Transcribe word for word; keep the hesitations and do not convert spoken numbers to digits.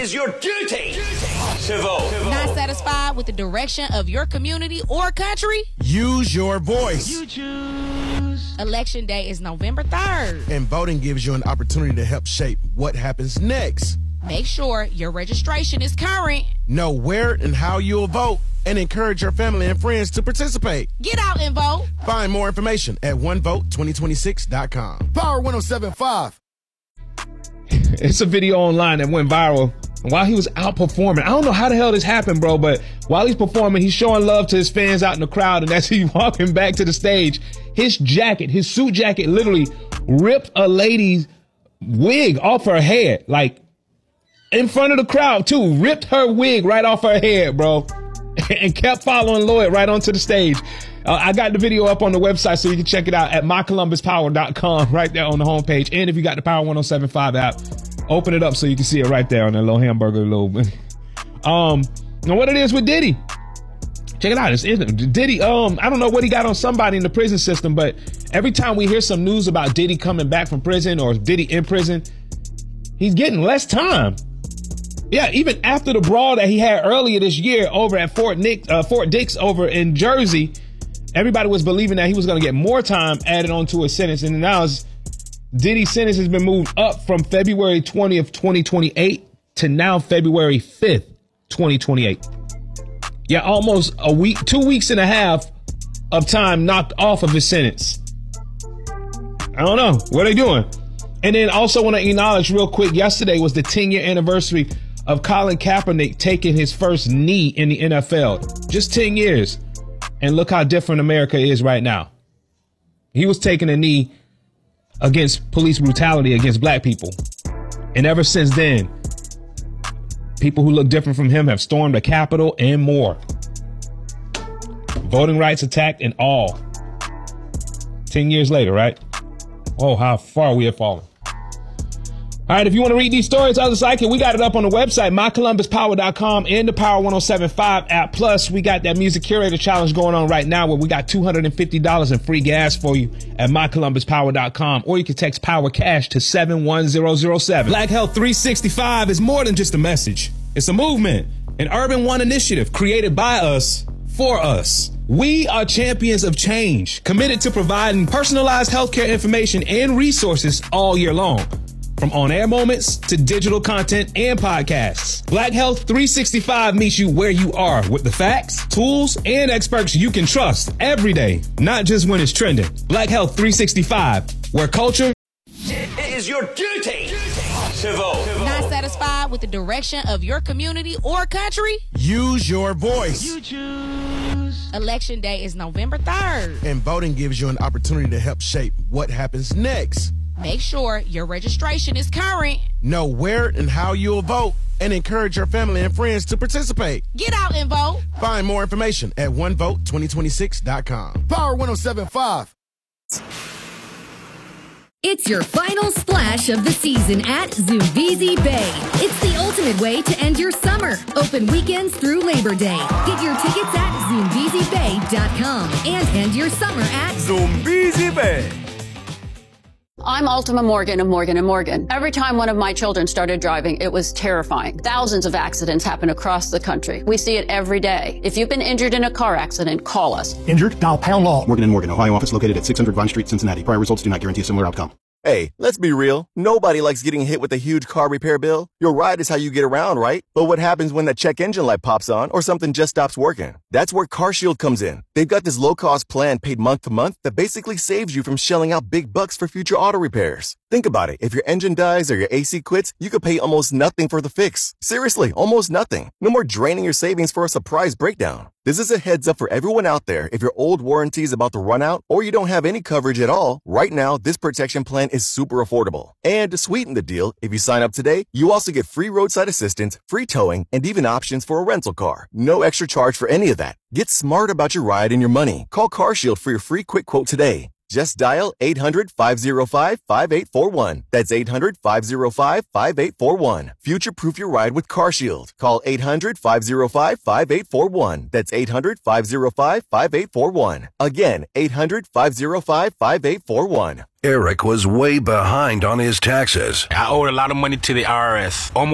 is your duty to vote. Not satisfied with the direction of your community or country? Use your voice. You choose. Election day is November third. And voting gives you an opportunity to help shape what happens next. Make sure your registration is current. Know where and how you'll vote, and encourage your family and friends to participate. Get out and vote. Find more information at one vote twenty twenty-six dot com. Power one oh seven point five. It's a video online that went viral. And while he was out performing, I don't know how the hell this happened, bro, but while he's performing, he's showing love to his fans out in the crowd. And as he's walking back to the stage, his jacket, his suit jacket literally ripped a lady's wig off her head. Like, in front of the crowd, too. Ripped her wig right off her head, bro. And kept following Lloyd right onto the stage. Uh, I got the video up on the website so you can check it out at my columbus power dot com right there on the homepage. And if you got the Power one oh seven point five app, open it up so you can see it right there on that little hamburger little bit. Um, now what it is with Diddy. Check it out. It's, it's Diddy. Um, I don't know what he got on somebody in the prison system, but every time we hear some news about Diddy coming back from prison or Diddy in prison, he's getting less time. Yeah, even after the brawl that he had earlier this year over at Fort Nick, uh, Fort Dix over in Jersey, everybody was believing that he was going to get more time added onto his sentence. And now his Diddy's sentence has been moved up from February twentieth, twenty twenty-eight to now February fifth, twenty twenty-eight. Yeah, almost a week, two weeks and a half of time knocked off of his sentence. I don't know. What are they doing? And then also want to acknowledge real quick, yesterday was the ten year anniversary of Colin Kaepernick taking his first knee in the N F L. Just ten years. And look how different America is right now. He was taking a knee against police brutality against black people. And ever since then, people who look different from him have stormed the Capitol and more. Voting rights attacked and all. Ten years later, right? Oh, how far we have fallen. All right, if you want to read these stories, other side, we got it up on the website, my columbus power dot com and the Power one oh seven point five app. Plus, we got that Music Curator Challenge going on right now where we got two hundred fifty dollars in free gas for you at my columbus power dot com, or you can text Power Cash to seven one zero zero seven. Black Health three sixty-five is more than just a message. It's a movement, an Urban One initiative created by us, for us. We are champions of change, committed to providing personalized healthcare information and resources all year long. From on-air moments to digital content and podcasts, Black Health three sixty-five meets you where you are with the facts, tools, and experts you can trust every day, not just when it's trending. Black Health three sixty-five, where culture... It is your duty to vote. Not satisfied with the direction of your community or country? Use your voice. You choose. Election day is November third. And voting gives you an opportunity to help shape what happens next. Make sure your registration is current. Know where and how you'll vote, and encourage your family and friends to participate. Get out and vote. Find more information at one vote twenty twenty-six dot com. Power one oh seven point five. It's your final splash of the season at Zoombezi Bay. It's the ultimate way to end your summer. Open weekends through Labor Day. Get your tickets at zoombezi bay dot com and end your summer at Zoombezi Bay. I'm Ultima Morgan of Morgan and Morgan. Every time one of my children started driving, it was terrifying. Thousands of accidents happen across the country. We see it every day. If you've been injured in a car accident, call us. Injured? Dial pound law. Morgan and Morgan, Ohio office located at six hundred Vine Street, Cincinnati. Prior results do not guarantee a similar outcome. Hey, let's be real. Nobody likes getting hit with a huge car repair bill. Your ride is how you get around, right? But what happens when that check engine light pops on or something just stops working? That's where CarShield comes in. They've got this low-cost plan paid month to month that basically saves you from shelling out big bucks for future auto repairs. Think about it. If your engine dies or your A C quits, you could pay almost nothing for the fix. Seriously, almost nothing. No more draining your savings for a surprise breakdown. This is a heads up for everyone out there. If your old warranty is about to run out or you don't have any coverage at all, right now, this protection plan is super affordable. And to sweeten the deal, if you sign up today, you also get free roadside assistance, free towing, and even options for a rental car. No extra charge for any of that. Get smart about your ride and your money. Call CarShield for your free quick quote today. Just dial eight hundred, five oh five, five eight four one. That's eight hundred, five oh five, five eight four one. Future-proof your ride with CarShield. Call eight hundred, five oh five, five eight four one. That's eight hundred, five oh five, five eight four one. Again, eight hundred, five oh five, five eight four one. Eric was way behind on his taxes. I owed a lot of money to the I R S. Almost